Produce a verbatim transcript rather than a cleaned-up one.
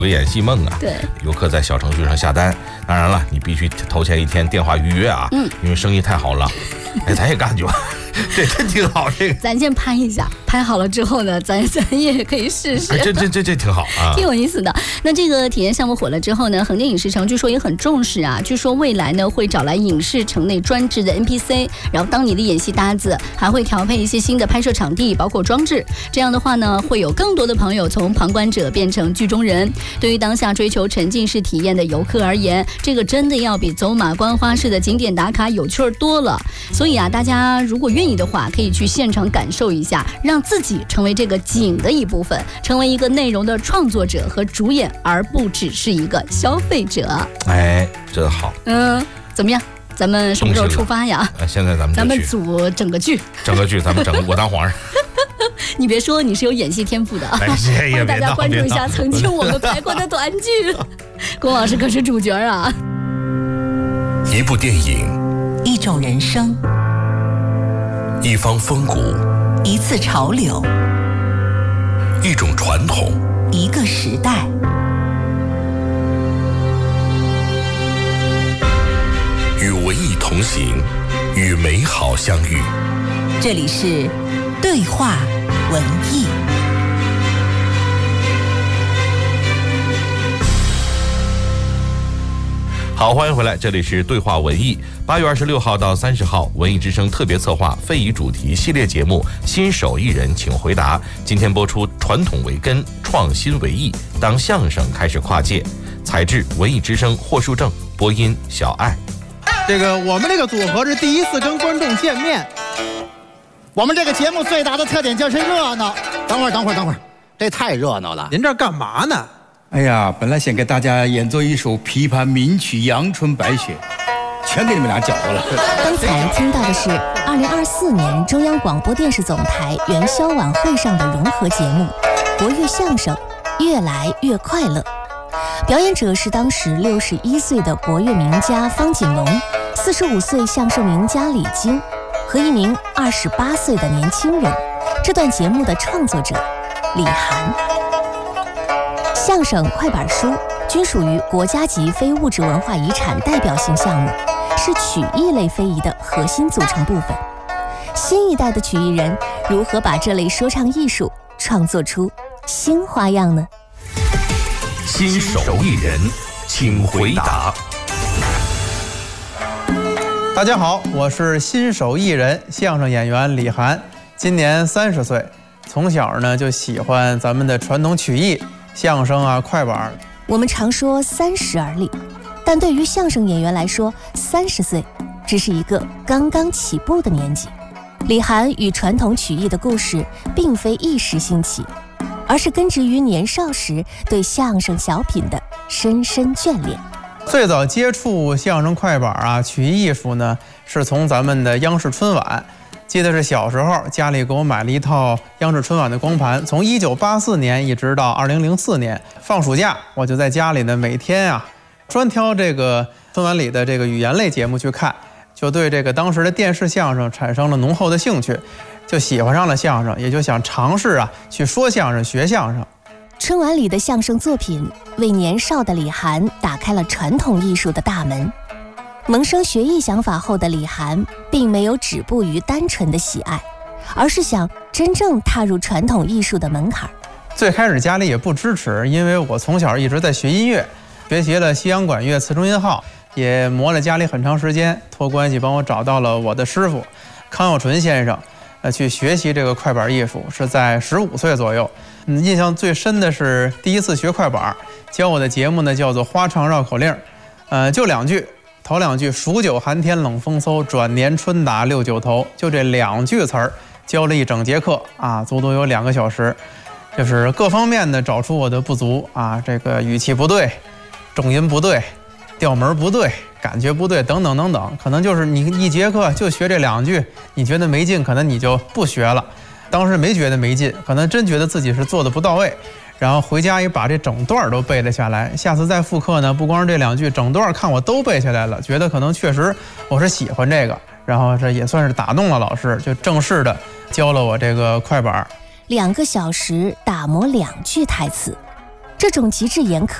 有演戏梦啊， 对， 游客在小程序上下单，当然了，你必须头前一天电话预约啊，嗯，因为生意太好了，哎，咱也干去吧，这真挺好，这个。 咱先拍一下，拍好了之后呢，咱咱也可以试试。 哎、这这这这挺好啊， 挺有意思的。那这个体验项目火了之后呢，横店影视城据说也很重视啊，据说未来呢会找来影视城内专职的 N P C， 然后当你的演戏搭子，还会调配一些新的拍摄场地，包括装置。这样的话呢，会有更多的朋友从旁观者变成剧中人。对于当下追求沉浸式体验的游客而言，这个真的要比走马观花式的景点打卡有趣儿多了。所以啊，大家如果愿意的话，可以去现场感受一下，让自己成为这个景的一部分，成为一个内容的创作者和主演，而不只是一个消费者。 哎，真好。 嗯，怎么样？咱们什么时候出发呀？ 呃、现在咱们咱们组整个剧， 整个剧，咱们整个我当皇上。 你别说，你是有演戏天赋的啊！ 欢迎大家关注一下曾经我们拍过的短剧。龚老师可是主角啊！ 一部电影， 一种人生， 一方风骨， 一次潮流， 一种传统， 一个时代。 与文艺同行，与美好相遇。 这里是对话文艺。 好，欢迎回来，这里是对话文艺。八月二十六号到三十号，文艺之声特别策划非遗主题系列节目《新手艺人请回答》，今天播出传统为根，创新为艺，当相声开始跨界。采制文艺之声霍树正，播音小爱。 这个我们这个组合是第一次跟观众见面。 我们这个节目最大的特点就是热闹。等会儿，等会儿，等会儿，这太热闹了。 您这干嘛呢？ 哎呀，本来想给大家演奏一首琵琶名曲《阳春白雪》，全给你们俩搅和了。 刚才听到的是二零二四年中央广播电视总台元宵晚会上的融合节目《国乐相声越来越快乐》，表演者是当时六十一岁的国乐名家方锦龙，四十五岁相声名家李菁和一名二十八岁的年轻人。这段节目的创作者李涵。相声、快板书均属于国家级非物质文化遗产代表性项目，是曲艺类非遗的核心组成部分。新一代的曲艺人如何把这类说唱艺术创作出新花样呢？ 新手艺人，请回答。 大家好，我是新手艺人相声演员李涵，今年三十岁，从小呢就喜欢咱们的传统曲艺。相声啊，快板。 我们常说三十而立，但对于相声演员来说，三十岁只是一个刚刚起步的年纪。李涵与传统曲艺的故事并非一时兴起，而是根植于年少时对相声小品的深深眷恋。 最早接触相声快板啊，曲艺艺术呢，是从咱们的央视春晚。记得是小时候家里给我买了一套央视春晚的光盘，从一九八四年一直到二零零四年，放暑假我就在家里呢每天啊专挑这个春晚里的这个语言类节目去看，就对这个当时的电视相声产生了浓厚的兴趣，就喜欢上了相声，也就想尝试啊去说相声学相声。 春晚里的相声作品为年少的李涵打开了传统艺术的大门。萌生学艺想法后的李涵并没有止步于单纯的喜爱，而是想真正踏入传统艺术的门槛。 最开始家里也不支持，因为我从小一直在学音乐，学习了西洋管乐、次中音号，也磨了家里很长时间，托关系帮我找到了我的师傅康有纯先生，呃，去学习这个快板艺术，是在十五岁左右。嗯，印象最深的是第一次学快板，教我的节目呢叫做花唱绕口令，呃，就两句。头两句数九寒天冷风嗖，转年春打六九头，就这两句词儿教了一整节课啊，足足有两个小时，就是各方面的找出我的不足啊，这个语气不对，重音不对，调门不对，感觉不对，等等等等，可能就是你一节课就学这两句，你觉得没劲，可能你就不学了。当时没觉得没劲，可能真觉得自己是做的不到位。然后回家也把这整段都背了下来，下次再复课呢，不光是这两句，整段看我都背下来了，觉得可能确实我是喜欢这个，然后这也算是打动了老师，就正式的教了我这个快板。 两个小时打磨两句台词， 这种极致严苛